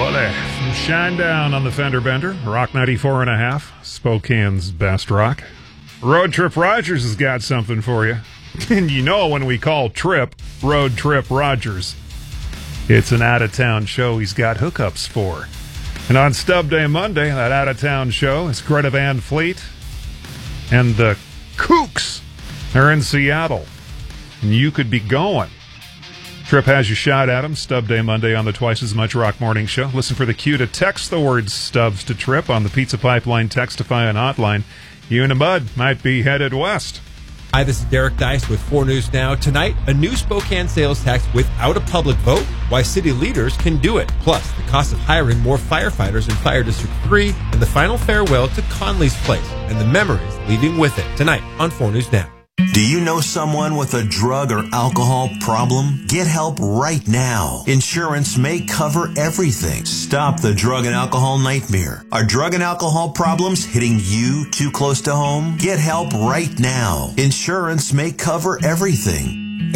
From Shinedown on the Fender Bender, Rock 94.5, Spokane's best rock. Road Trip Rogers has got something for you. And you know when we call Trip, Road Trip Rogers, it's an out-of-town show he's got hookups for. And on Stub Day Monday, that out-of-town show is Greta Van Fleet and the Kooks. They're in Seattle. And you could be going. Trip has you shot at him. Stub Day Monday on the Twice as Much Rock Morning Show. Listen for the cue to text the word Stubbs to Trip on the Pizza Pipeline Textify and Hotline. You and Bud might be headed west. Hi, this is Derek Dice with 4 News Now. Tonight, a new Spokane sales tax without a public vote. Why city leaders can do it. Plus, the cost of hiring more firefighters in Fire District 3 and the final farewell to Conley's Place and the memories leaving with it. Tonight on 4 News Now. Do you know someone with a drug or alcohol problem? Get help right now. Insurance may cover everything. Stop the drug and alcohol nightmare. Are drug and alcohol problems hitting you too close to home? Get help right now. Insurance may cover everything.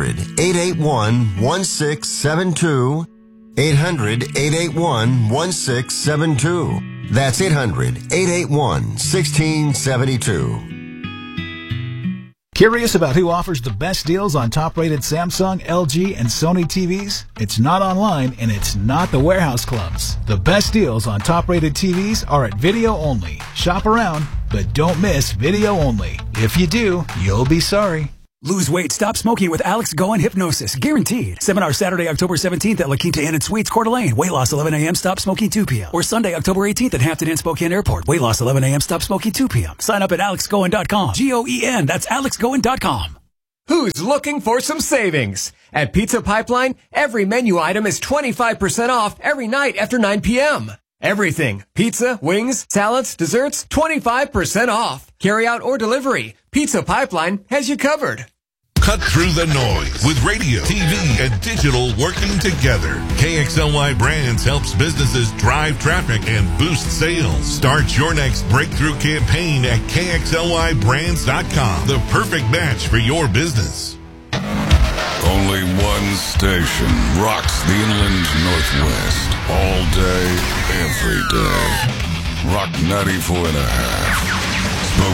800-881-1672. 800-881-1672. That's 800-881-1672. Curious about who offers the best deals on top-rated Samsung, LG, and Sony TVs? It's not online, and it's not the warehouse clubs. The best deals on top-rated TVs are at Video Only. Shop around, but don't miss Video Only. If you do, you'll be sorry. Lose weight, stop smoking with Alex Goen Hypnosis. Guaranteed. Seminar Saturday, October 17th at La Quinta Inn and Suites, Coeur d'Alene. Weight loss 11 a.m., stop smoking 2 p.m. Or Sunday, October 18th at Hampton Inn Spokane Airport. Weight loss 11 a.m., stop smoking 2 p.m. Sign up at alexgoen.com. G-O-E-N, that's alexgoen.com. Who's looking for some savings? At Pizza Pipeline, every menu item is 25% off every night after 9 p.m. Everything. Pizza, wings, salads, desserts, 25% off. Carry out or delivery. Pizza Pipeline has you covered. Cut through the noise with radio, TV, and digital working together. KXLY Brands helps businesses drive traffic and boost sales. Start your next breakthrough campaign at KXLYBrands.com. The perfect match for your business. Only one station rocks the Inland Northwest all day, every day. Rock 94.5.